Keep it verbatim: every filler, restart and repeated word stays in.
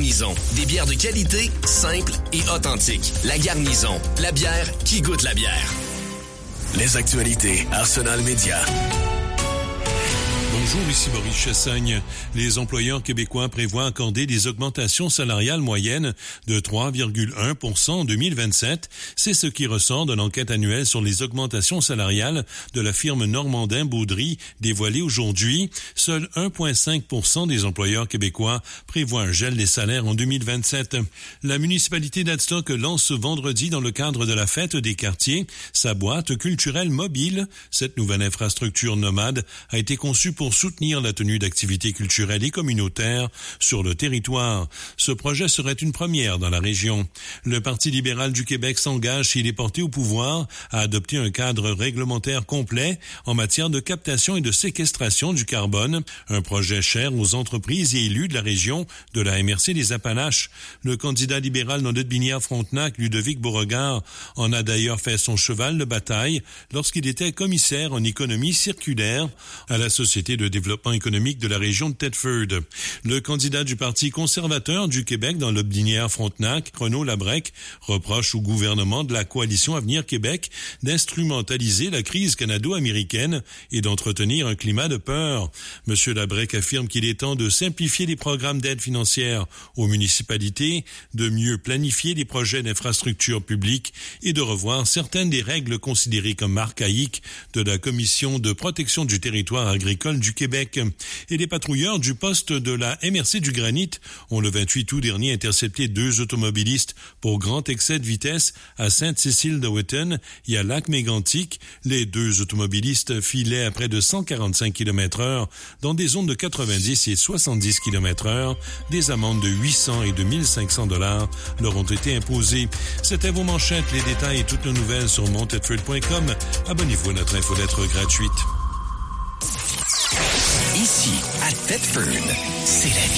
Garnison. Des bières de qualité, simples et authentiques. La Garnison, la bière qui goûte la bière. Les actualités Arsenal Média. Bonjour, ici Maurice Chassagne. Les employeurs québécois prévoient accorder des augmentations salariales moyennes de trois virgule un pour cent en deux mille vingt-sept. C'est ce qui ressort de l'enquête annuelle sur les augmentations salariales de la firme Normandin-Baudry dévoilée aujourd'hui. Seul un virgule cinq pour cent des employeurs québécois prévoient un gel des salaires en deux mille vingt-sept. La municipalité d'Adstock lance ce vendredi, dans le cadre de la fête des quartiers, sa boîte culturelle mobile. Cette nouvelle infrastructure nomade a été conçue pour pour soutenir la tenue d'activités culturelles et communautaires sur le territoire. Ce projet serait une première dans la région. Le Parti libéral du Québec s'engage, s'il est porté au pouvoir, à adopter un cadre réglementaire complet en matière de captation et de séquestration du carbone, un projet cher aux entreprises et élus de la région de la M R C des Appalaches. Le candidat libéral dans Binière-Frontenac, Ludovic Beauregard, en a d'ailleurs fait son cheval de bataille lorsqu'il était commissaire en économie circulaire à la Société de développement économique de la région de Thetford. Le candidat du Parti conservateur du Québec dans l'Aubinière-Frontenac, Renaud Labrec, reproche au gouvernement de la Coalition Avenir Québec d'instrumentaliser la crise canado-américaine et d'entretenir un climat de peur. Monsieur Labrec affirme qu'il est temps de simplifier les programmes d'aide financière aux municipalités, de mieux planifier les projets d'infrastructures publiques et de revoir certaines des règles considérées comme archaïques de la Commission de protection du territoire agricole du Québec. Et les patrouilleurs du poste de la M R C du Granit ont le vingt-huit août dernier intercepté deux automobilistes pour grand excès de vitesse à Sainte-Cécile-de-Wetton et à Lac-Mégantic. Les deux automobilistes filaient à près de cent quarante-cinq kilomètres heure dans des zones de quatre-vingt-dix et soixante-dix kilomètres heure. Des amendes de huit cents et de mille cinq cents dollars leur ont été imposées. C'était vos manchettes, les détails et toutes nos nouvelles sur mon thetford point com. Abonnez-vous à notre infolettre gratuite. Ici, à Thetford, c'est la vie.